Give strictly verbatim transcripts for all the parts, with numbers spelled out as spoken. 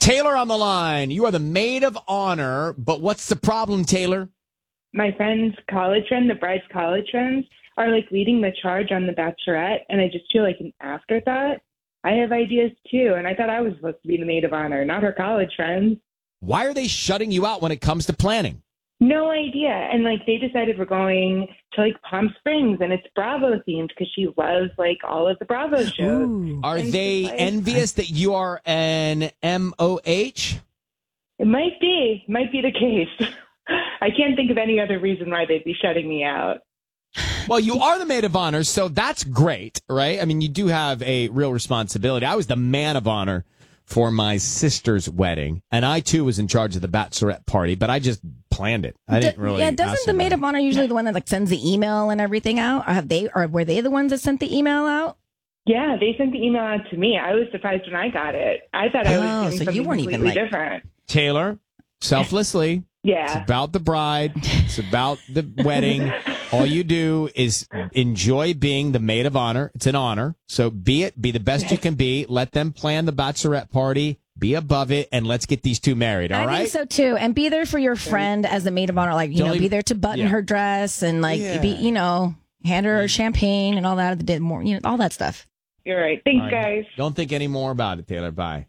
Taylor on the line. You are the maid of honor, but what's the problem, Taylor? My friend's college friend, the bride's college friends, are like leading the charge on The Bachelorette, and I just feel like an afterthought. I have ideas too, and I thought I was supposed to be the maid of honor, not her college friends. Why are they shutting you out when it comes to planning? No idea. And like they decided we're going to like Palm Springs, and it's Bravo themed because she loves like all of the Bravo shows. Ooh. Are And they she's like, envious that you are an M O H? It might be, might be the case. I can't think of any other reason why they'd be shutting me out. Well, you are the maid of honor, so that's great, right? I mean, you do have a real responsibility. I was the man of honor for my sister's wedding, and I too was in charge of the bachelorette party, but I just planned it. I didn't really. Yeah, doesn't ask the maid anybody. of honor usually the one that like sends the email and everything out? Or have they, or were they the ones that sent the email out? Yeah, they sent the email out to me. I was surprised when I got it. I thought I was Oh, doing so something you weren't even, completely like- different. Taylor, selflessly. It's Yeah. about the bride. It's about the wedding. All you do is enjoy being the maid of honor. It's an honor. So be it. Be the best you can be. Let them plan the bachelorette party. Be above it, and let's get these two married. All I right? think so too. And be there for your friend as the maid of honor. Like, you Don't know, even- be there to button yeah. her dress and like, Yeah. be, you know, hand her champagne and all that. The day more, you know, all that stuff. You're right. Thanks, All right. guys. Don't think any more about it, Taylor. Bye.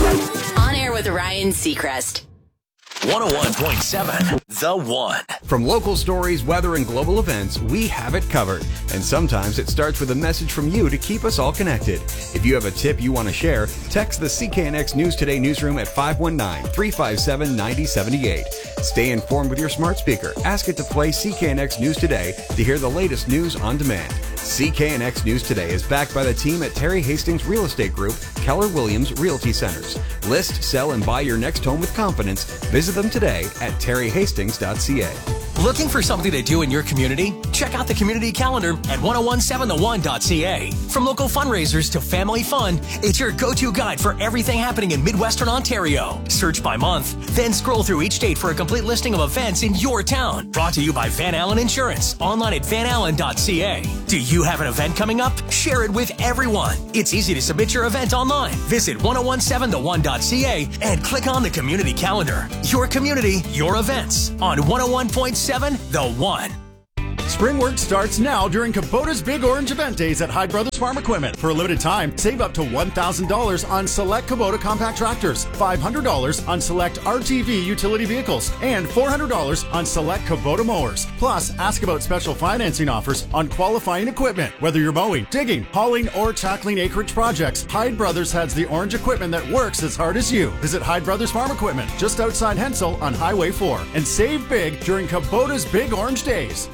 On air with Ryan Seacrest. one oh one point seven The One. From local stories, weather, and global events, we have it covered. And sometimes it starts with a message from you to keep us all connected. If you have a tip you want to share, text the C K N X News Today newsroom at five one nine, three five seven, nine oh seven eight. Stay informed with your smart speaker. Ask it to play C K N X News Today to hear the latest news on demand. C K N X News Today is backed by the team at Terry Hastings Real Estate Group, Keller Williams Realty Centers. List, sell, and buy your next home with confidence. Visit them today at terry hastings dot c a. Looking for something to do in your community? Check out the community calendar at ten seventeen the one dot c a. From local fundraisers to family fun, it's your go-to guide for everything happening in Midwestern Ontario. Search by month, then scroll through each date for a complete listing of events in your town. Brought to you by Van Allen Insurance, online at van allen dot c a. Do you have an event coming up? Share it with everyone. It's easy to submit your event online. Visit ten seventeen the one dot c a and click on the community calendar. Your community, your events on one oh one point seven The One. Spring work starts now during Kubota's Big Orange Event Days at Hyde Brothers Farm Equipment. For a limited time, save up to one thousand dollars on select Kubota compact tractors, five hundred dollars on select R T V utility vehicles, and four hundred dollars on select Kubota mowers. Plus, ask about special financing offers on qualifying equipment. Whether you're mowing, digging, hauling, or tackling acreage projects, Hyde Brothers has the orange equipment that works as hard as you. Visit Hyde Brothers Farm Equipment just outside Hensel on Highway four and save big during Kubota's Big Orange Days.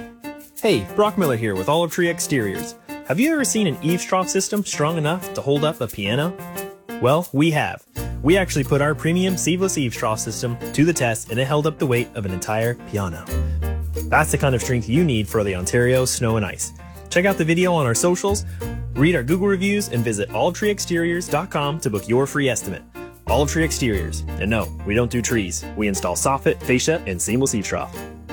Hey, Brock Miller here with Olive Tree Exteriors. Have you ever seen an eavesdrop system strong enough to hold up a piano? Well, we have. We actually put our premium seamless eavesdrop system to the test and it held up the weight of an entire piano. That's the kind of strength you need for the Ontario snow and ice. Check out the video on our socials, read our Google reviews, and visit olive tree exteriors dot com to book your free estimate. Olive Tree Exteriors. And no, we don't do trees. We install soffit, fascia, and seamless eavesdrop.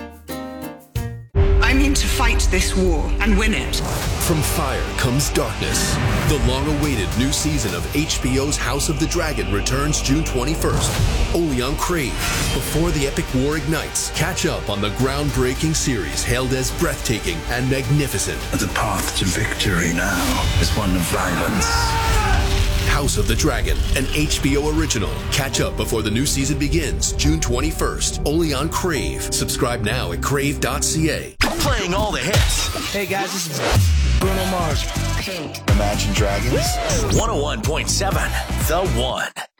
I mean to fight this war and win it. From fire comes darkness. The long-awaited new season of H B O's House of the Dragon returns June twenty-first, only on Crave. Before the epic war ignites, catch up on the groundbreaking series hailed as breathtaking and magnificent. The path to victory now is one of violence. House of the Dragon, an H B O original. Catch up before the new season begins, June twenty-first, only on Crave. Subscribe now at crave dot c a. Playing all the hits. Hey guys, this is Bruno Mars. Imagine Dragons. one oh one point seven The One.